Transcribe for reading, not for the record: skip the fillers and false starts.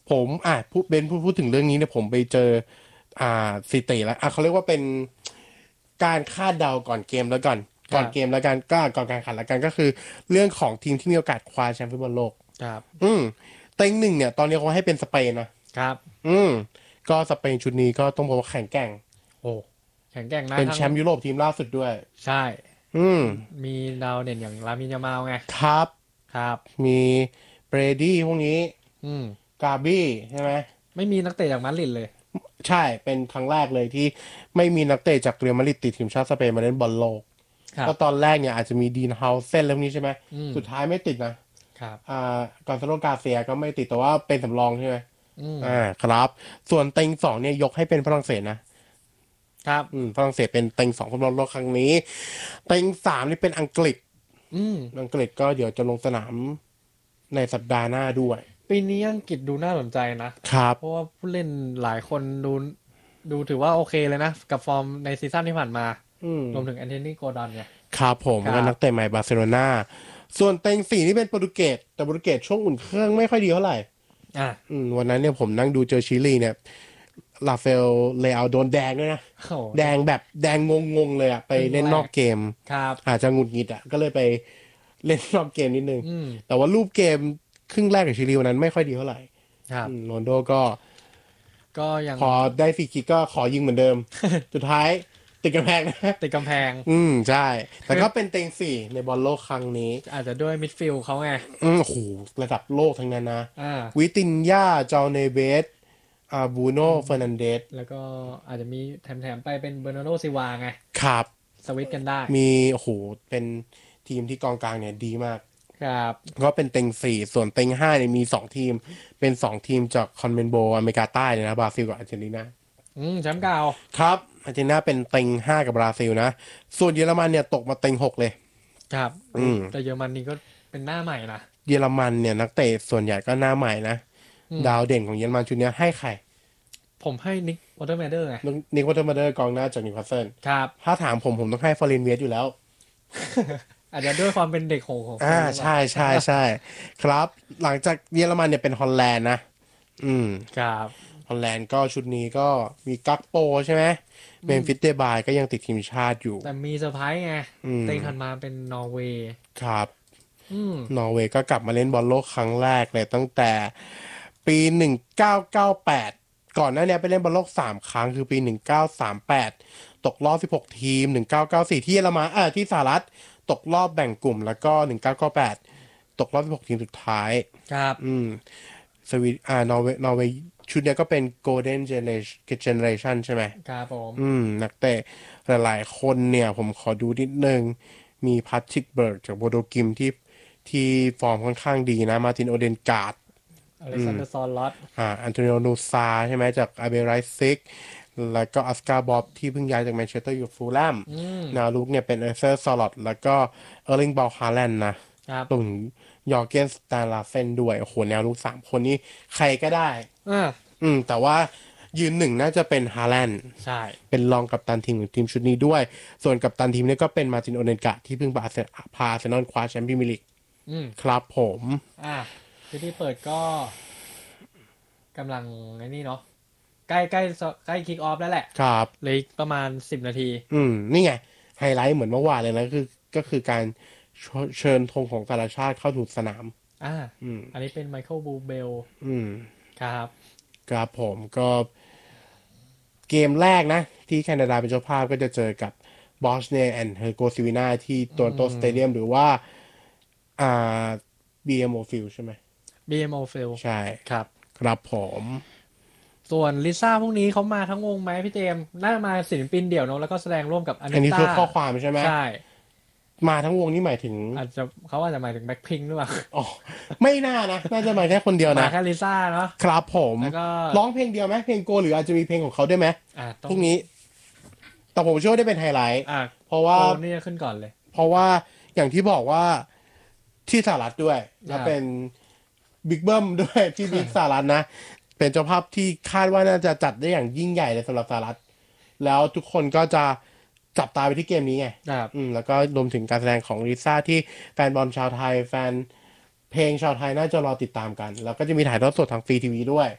ผมพูดถึงเรื่องนี้เนี่ยผมไปเจอสถิติแล้วเขาเรียกว่าเป็นการคาดเดาก่อนเกมแล้วก่อนเกมแล้วกันก็ก่อนการแข่งขันแล้วกันก็คือเรื่องของทีมที่มีโอกาสคว้าแชมป์ฟุตบอลโลกครับเต็งหนึ่งเนี่ยตอนนี้เขาให้เป็นสเปนนะครับก็สเปนชุดนี้ก็ต้องบอกว่าแข็งแกร่งโอ้แข็งแกร่งนะเป็นทั้งแชมป์ยุโรปทีมล่าสุดด้วยใช่อืมมีดาวเด่นอย่างลามินยามาลไงครับครับมีเบรดี้พวกนี้อืมกาบี้ใช่ไหมไม่มีนักเตะจากมาดริดเลยใช่เป็นครั้งแรกเลยที่ไม่มีนักเตะจากเรอัลมาดริดติดทีมชาติสเปนมาเล่นบอลโลกครับก็ตอนแรกเนี่ยอาจจะมีดีนเฮาเซนแล้วนี้ใช่ไหมสุดท้ายไม่ติดนะครับกอนซาโลกาเซียก็ไม่ติดแต่ว่าเป็นสำรองใช่ไหมครับส่วนเต็งสองเนี่ยยกให้เป็นฝรั่งเศสนะครับฝรั่งเศสเป็นเต็งสองฟุตบอลโลกครั้งนี้เต็งสามนี่เป็นอังกฤษอังกฤษก็เดี๋ยวจะลงสนามในสัปดาห์หน้าด้วยปีนี้อังกฤษดูน่าสนใจนะครับเพราะว่าผู้เล่นหลายคนดูถือว่าโอเคเลยนะกับฟอร์มในซีซั่นที่ผ่านมารวมถึงแอนโทนีโกลดอนเนี่ยครับผมครับก็นักเตะใหม่บาร์เซโลนาส่วนเต็งสี่นี่เป็นโปรตุเกสแต่โปรตุเกสช่วงอุ่นเครื่องไม่ค่อยดีเท่าไหร่อ่ะวันนั้นเนี่ยผมนั่งดูเจอชิลีเนี่ยลาเฟลเลอาโดนแดงด้วยนะโอ้โหแดงแบบแดงงงๆเลยไปเล่นนอกเกมครับอาจจะหงุดหงิดก็เลยไปเล่นนอกเกมนิดนึงอืมแต่ว่ารูปเกมครึ่งแรกของชิลีวันนั้นไม่ค่อยดีเท่าไหร่ครับโรนลโดก็ก็ยังพอได้ฟรีคิกก็ขอยิงเหมือนเดิม สุดท้ายติดกำแพงนะติดกำแพงใช่ แต่ก็เป็นเต็งสี่ในบอลโลกครั้งนี้อาจจะด้วยมิดฟิลด์เขาไงโอ้โหระดับโลกทั้งนั้นนะอ่าวิตินยาจอเนเบสบูโน่เฟอร์นันเดสแล้วก็อาจจะมีแถมไปเป็นเบอร์นาร์โดซิลวาไงครับสวิตช์กันได้มีโอ้โหเป็นทีมที่กองกลางเนี่ยดีมากครับก็เป็นเต็งสี่ส่วนเต็งห้าเนี่ยมีสองทีม เป็นสองทีมจากคอนเมนโบอเมริกาใต้เลยนะบราซิลกับอาร์เจนตินาแชมป์เก่าครับอาร์เจนตินาเป็นเต็งห้ากับบราซิลนะ ส่วนเยอรมันเนี่ยตกมาเต็งหกเลยครับแต่เยอรมันนี่ก็เป็นหน้าใหม่นะเยอรมันเนี่ยนักเตะส่วนใหญ่ก็หน้าใหม่นะดาวเด่นของเยอรมันชุดนี้ให้ใครผมให้นิกวอเตอร์แมเดอร์ไงนิโคลัสมาเดอร์กองหน้าจากนิวคาสเซิลครับถ้าถามผมต้องให้ฟอร์เรนเวียสอยู่แล้วอาจจะด้วยความเป็นเด็กของใช่ใช่ใช่ครับหลังจากเยอรมันเนี่ยเป็นฮอลแลนด์นะครับฮอลแลนด์ก็ชุดนี้ก็มีกักโปใช่ไหมเมมฟิสเดบายก็ยังติดทีมชาติอยู่แต่มีเซอร์ไพรส์ไงเต็งถัดมาเป็นนอร์เวย์ครับนอร์เวย์ก็กลับมาเล่นบอลโลกครั้งแรกเลยตั้งแต่ปี1998ก่อนหน้านี้ไปเล่นบอลโลก3 ครั้งคือปี1938ตกรอบ16ทีม1994ที่เยอรมันที่สหรัฐตกรอบแบ่งกลุ่มแล้วก็1998ตกรอบ16ทีมสุดท้ายครับสวีนอร์เวย์ชุดเนี้ยก็เป็น Golden Generation ใช่ไหมครับผมนักเตะหลายๆคนเนี่ยผมขอดูนิดนึงมีพัทริกเบิร์กจากโบโดกิมที่ฟอร์มค่อนข้างดีนะมาร์ตินโอเดนการ์ดอเล็กซานเดอร์ซอนลอตอันโตนิโอนูซาใช่ไหมจากอาเบไรซิกแล้วก็ออสการ์บ๊อบที่เพิ่งย้ายจากแมนเชสเตอร์อยู่ฟูลแลมนาลูกเนี่ยเป็นเอเซอร์ซอลอตแล้วก็เออร์ลิงบอลฮาแลนด์นะรวมถึงยอร์เกนสตาลาเฟนด้วยโอ้โหแนวลูก3 คนนี้ใครก็ได้แต่ว่ายืนหนึ่งน่าจะเป็นฮาแลนด์ใช่เป็นรองกัปตันทีมของทีมชุดนี้ด้วยส่วนกัปตันทีมนี้ก็เป็นมาร์ตินโอเดนกะที่เพิ่งพาอาร์เซนอลคว้าแชมป์พรีเมียร์ลีกครับผมพิธีเปิดก็กำลังไอ้นี่เนาะใกล้คิกออฟแล้วแหละครับเลยประมาณ10 นาทีนี่ไงไฮไลท์เหมือนเมื่อวานเลยนะก็คือการเชิญธงของแต่ละชาติเข้าถูสนามอันนี้เป็นไมเคิลบูเบลครับครับผมก็เกมแรกนะที่แคนาดาเป็นเจ้าภาพก็จะเจอกับบอสเนียแอนด์เฮอร์โกซิวีนาที่โตรอนโตสเตเดียมหรือว่าอ่า BMO Field ใช่ไหม BMO Field ใช่ครับครับผมส่วนลิซ่าพวกนี้เขามาทั้งวงไหมพี่เจมน่ามาศิลปินเดี่ยวเนอะแล้วก็แสดงร่วมกับอันนี้คือข้อความใช่ไหมใช่มาทั้งวงนี่หมายถึงเขาอาจจะหมายถึงแบ็คพิงค์หรือเปล่าอ๋อไม่น่านะน่าจะมาแค่คนเดียวนะมาแค่ลิซ่าเนาะครับผมแล้วก็ร้องเพลงเดียวไหมเพลงโกหรืออาจจะมีเพลงของเขาด้วยไหมพวกนี้แต่ผมเชื่อว่าได้เป็นไฮไลท์เพราะว่าโกนี่ขึ้นก่อนเลยเพราะว่าอย่างที่บอกว่าที่สหรัฐด้วยแล้วเป็นบิ๊กเบิ้มด้วยที่บิ๊กสหรัฐนะเป็นเจ้าภาพที่คาดว่าน่าจะจัดได้อย่างยิ่งใหญ่เลยสำหรับสหรัฐแล้วทุกคนก็จะจับตาไปที่เกมนี้ไงแล้วก็รวมถึงการแสดงของลิซ่าที่แฟนบอลชาวไทยแฟนเพลงชาวไทยน่าจะรอติดตามกันแล้วก็จะมีถ่ายทอดสดทางฟรีทีวีด้วย